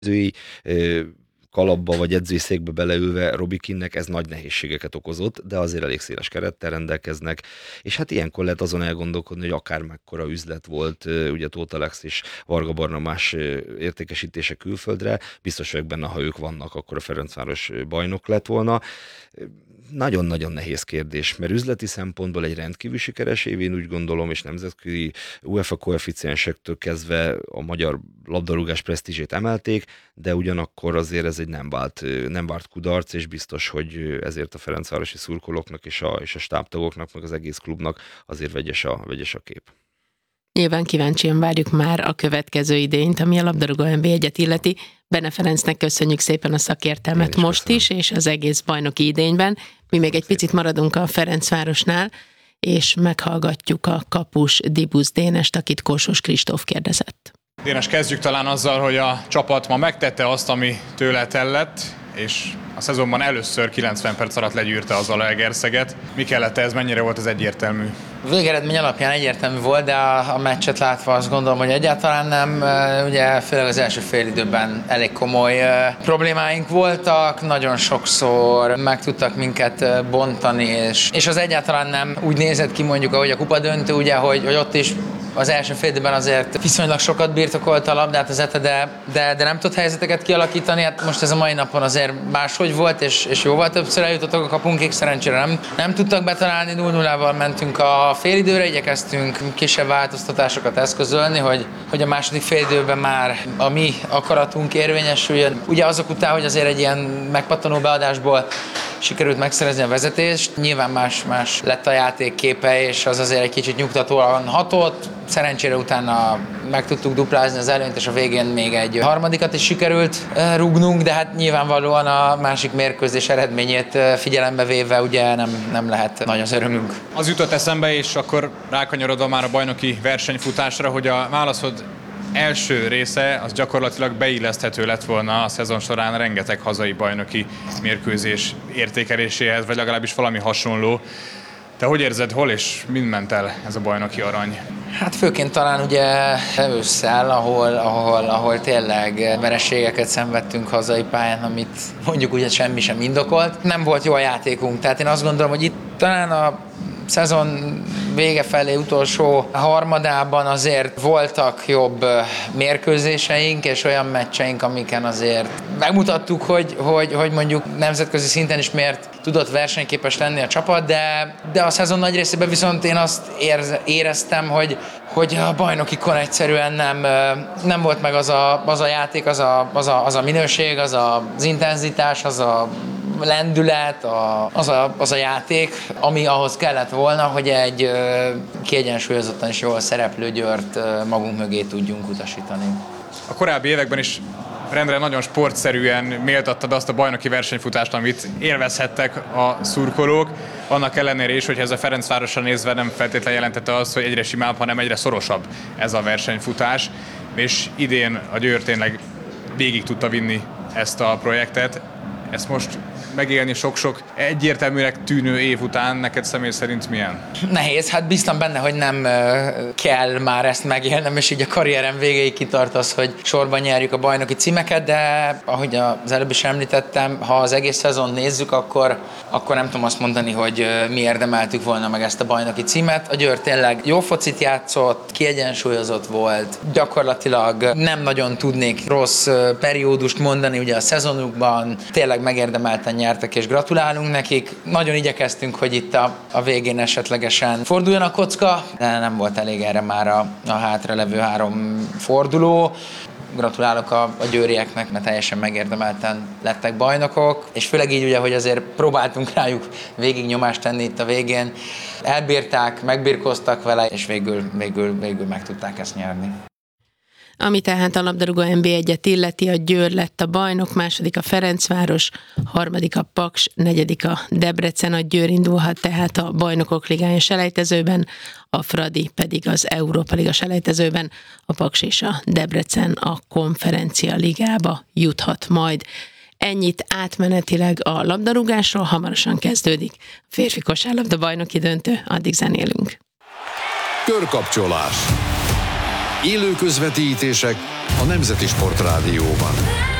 edzői kalapba vagy edzőszékbe beleülve Robikinnek ez nagy nehézségeket okozott, de azért elég széles kerettel rendelkeznek, és hát ilyenkor lehet azon elgondolkodni, hogy akár mekkora üzlet volt, ugye Tóth Alex és Varga Barnabás értékesítése külföldre, biztos vagyok benne, ha ők vannak, akkor a Ferencváros bajnok lett volna. Nagyon-nagyon nehéz kérdés, mert üzleti szempontból egy rendkívül sikeres év, én úgy gondolom, és nemzetközi UEFA koeficiensektől kezdve a magyar labdarúgás presztízsét emelték, de ugyanakkor azért ez egy nem várt kudarc, és biztos, hogy ezért a ferencvárosi szurkolóknak és a stábtagoknak, meg az egész klubnak azért vegyes a kép. Nyilván kíváncsian várjuk már a következő idényt, ami a labdarúgó NB1-et illeti. Benne Ferencnek köszönjük szépen a szakértelmet most is, és az egész bajnoki idényben. Mi még egy picit maradunk a Ferencvárosnál, és meghallgatjuk a kapus Dibusz Dénest, akit Kossuth Kristóf kérdezett. Dénes, kezdjük talán azzal, hogy a csapat ma megtette azt, ami tőle tellett, és a szezonban először 90 perc alatt legyűrte az Zalaegerszeget. Mi kellett ez, mennyire volt ez egyértelmű? Végeredmény alapján egyértelmű volt, de a meccset látva azt gondolom, hogy egyáltalán nem. Ugye főleg az első fél időben elég komoly problémáink voltak, nagyon sokszor meg tudtak minket bontani, és az egyáltalán nem úgy nézett ki mondjuk, ahogy a kupadöntő, ugye, hogy ott is az első fél időben azért viszonylag sokat birtokolta a labdát az Ete, de nem tudott helyzeteket kialakítani. Hát most ez a mai napon azért máshogy volt, és jóval többször eljutottak a kapunkig, szerencsére nem tudtak betalálni, 0-0-val mentünk a félidőre, igyekeztünk kisebb változtatásokat eszközölni, hogy a második félidőben már a mi akaratunk érvényesüljön. Ugye azok után, hogy azért egy ilyen megpattanó beadásból sikerült megszerezni a vezetést, nyilván más lett a játék képe, és az azért egy kicsit nyugtatóan hatott. Szerencsére utána meg tudtuk duplázni az előnyt, és a végén még egy harmadikat is sikerült rúgnunk, de hát nyilvánvalóan a másik mérkőzés eredményét figyelembe véve ugye nem lehet nagy az örömünk. Az jutott eszembe, és akkor rákanyarodva már a bajnoki versenyfutásra, hogy a válaszod első része az gyakorlatilag beilleszthető lett volna a szezon során rengeteg hazai bajnoki mérkőzés értékeléséhez, vagy legalábbis valami hasonló. Te hogy érzed, hol és mind ment el ez a bajnoki arany? Hát főként talán ugye ősszel, ahol tényleg vereségeket szenvedtünk hazai pályán, amit mondjuk ugye semmi sem indokolt. Nem volt jó a játékunk, tehát én azt gondolom, hogy itt talán a szezon vége felé utolsó harmadában azért voltak jobb mérkőzéseink, és olyan meccseink, amiken azért megmutattuk, hogy mondjuk nemzetközi szinten is miért tudott versenyképes lenni a csapat, de a szezon nagy részében viszont én azt éreztem, hogy a bajnokikon egyszerűen nem volt meg az a játék, az a minőség, az intenzitás, az a lendület, az a játék, ami ahhoz kellett volna, hogy egy kiegyensúlyozottan és jól szereplő Győrt magunk mögé tudjunk utasítani. A korábbi években is rendre nagyon sportszerűen méltattad azt a bajnoki versenyfutást, amit élvezhettek a szurkolók. Annak ellenére is, hogy ez a Ferencvárosra nézve nem feltétlenül jelentette azt, hogy egyre simább, hanem egyre szorosabb ez a versenyfutás. És idén a Győr tényleg végig tudta vinni ezt a projektet. Ezt most megélni sok-sok egyértelműnek tűnő év után neked személy szerint milyen? Nehéz, hát biztam benne, hogy nem kell már ezt megélnem, és így a karrierem végéig kitart az, hogy sorban nyerjük a bajnoki címeket, de ahogy az előbb is említettem, ha az egész szezon nézzük, akkor nem tudom azt mondani, hogy mi érdemeltük volna meg ezt a bajnoki címet. A Győr tényleg jó focit játszott, kiegyensúlyozott volt, gyakorlatilag nem nagyon tudnék rossz periódust mondani ugye a szezonukban, tényleg megérdemelten nyertek, és gratulálunk nekik. Nagyon igyekeztünk, hogy itt a végén esetlegesen forduljon a kocka, de nem volt elég erre már a hátralevő 3 forduló. Gratulálok a győrieknek, mert teljesen megérdemelten lettek bajnokok, és főleg így ugye, hogy azért próbáltunk rájuk végig nyomást tenni itt a végén. Elbírták, megbirkóztak vele, és végül meg tudták ezt nyerni. Ami tehát a labdarúgó NB1-et illeti, a Győr lett a bajnok, második a Ferencváros, harmadik a Paks, negyedik a Debrecen, a Győr indulhat tehát a Bajnokok Ligája selejtezőben, a Fradi pedig az Európa Liga selejtezőben, a Paks és a Debrecen a Konferencia Ligába juthat majd. Ennyit átmenetileg a labdarúgásról, hamarosan kezdődik a férfi kosárlabda bajnoki döntő, addig zenélünk. Körkapcsolás. Élő közvetítések, a Nemzeti Sportrádióban.